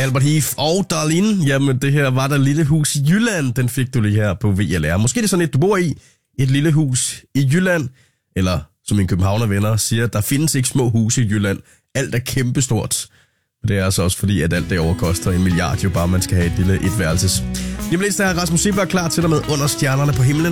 Albert Heath og Darlene. Jamen, det her var der lille hus i Jylland. Den fik du lige her på VLR. Måske det er sådan et, du bor i. Et lille hus i Jylland. Eller, som mine københavnervenner siger, der findes ikke små huse i Jylland. Alt er kæmpestort. Det er altså også fordi, at alt det overkoster 1 milliard, jo bare man skal have et lille etværelses. Lige om lidt er Rasmus Seebach klar til dig med Under stjernerne på himlen.